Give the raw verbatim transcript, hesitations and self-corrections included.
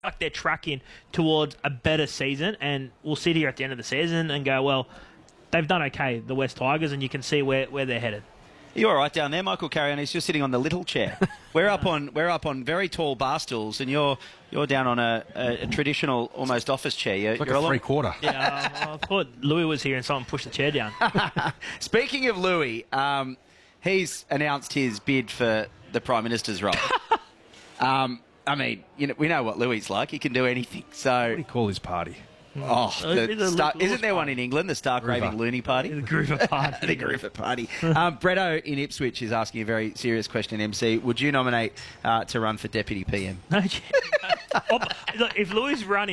like they're tracking towards a better season, and we'll sit here at the end of the season and go, well, they've done okay, the West Tigers, and you can see where, where they're headed. You're all right down there, Michael Carrion. He's just sitting on the little chair. We're up on we're up on very tall bar stools, and you're you're down on a, a, a traditional, almost office chair. You're, It's like you're a lot- three quarter. Yeah, uh, I thought Louis was here and someone pushed the chair down. Speaking of Louis, um, he's announced his bid for the Prime Minister's role. um, I mean, you know, we know what Louis is like. He can do anything. So, What do you call his party? oh, the It's a Star- Lewis isn't there one party. in England, the Stark Raving Loony Party? The Groover Party. The Griffith Party. Um, Bretto in Ipswich is asking a very serious question, M C. Would you nominate uh, to run for Deputy P M? No chance. Look, if Louis running.